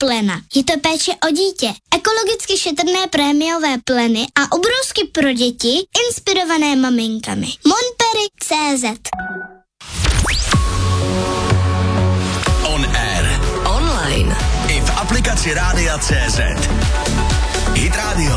plena. Je to péče o dítě. Ekologicky šetrné prémiové pleny a obrůzky pro děti inspirované maminkami. Montperi.cz. On air. Online. I v aplikaci Rádia.cz. Hit Radio.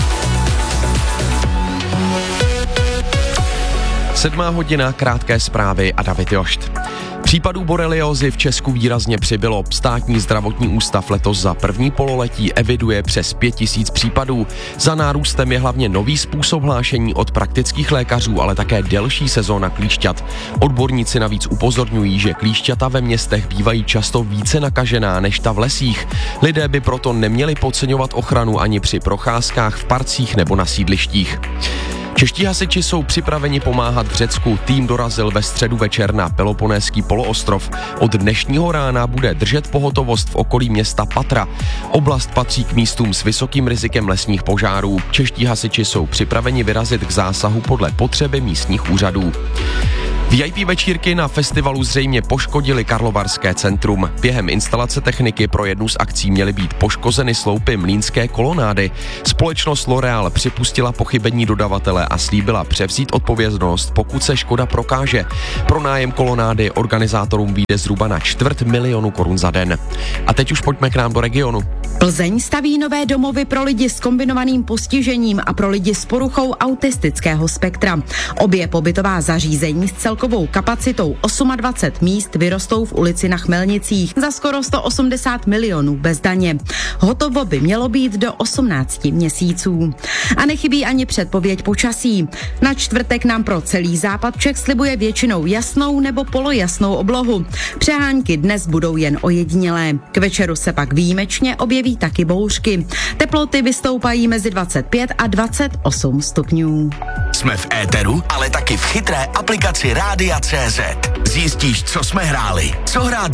7:00, krátké zprávy a David Jošt. Případů boreliózy v Česku výrazně přibylo. Státní zdravotní ústav letos za první pololetí eviduje přes 5000 případů. Za nárůstem je hlavně nový způsob hlášení od praktických lékařů, ale také delší sezóna klíšťat. Odborníci navíc upozorňují, že klíšťata ve městech bývají často více nakažená než ta v lesích. Lidé by proto neměli podceňovat ochranu ani při procházkách v parcích nebo na sídlištích. Čeští hasiči jsou připraveni pomáhat v Řecku. Tým dorazil ve středu večer na Peloponéský poloostrov. Od dnešního rána bude držet pohotovost v okolí města Patra. Oblast patří k místům s vysokým rizikem lesních požárů. Čeští hasiči jsou připraveni vyrazit k zásahu podle potřeby místních úřadů. VIP večírky na festivalu zřejmě poškodili Karlovarské centrum. Během instalace techniky pro jednu z akcí měly být poškozeny sloupy Mlýnské kolonády. Společnost L'Oréal připustila pochybení dodavatele a slíbila převzít odpovědnost, pokud se škoda prokáže. Pro nájem kolonády organizátorům vyjde zhruba na 250 000 korun za den. A teď už pojďme k nám do regionu. Plzeň staví nové domovy pro lidi s kombinovaným postižením a pro lidi s poruchou autistického spektra. Obě pobytová zařízení s celkovou kapacitou 28 míst vyrostou v ulici na Chmelnicích za skoro 180 milionů bez daně. Hotovo by mělo být do 18 měsíců. A nechybí ani předpověď počasí. Na čtvrtek nám pro celý západ Čech slibuje většinou jasnou nebo polojasnou oblohu. Přehánky dnes budou jen ojedinělé. K večeru se pak výjimečně objeví taky bouřky. Teploty vystoupají mezi 25 a 28 stupňů. Jsme v éteru, ale taky v chytré aplikaci Rádia.cz. Zjistíš, co jsme hráli, co hrát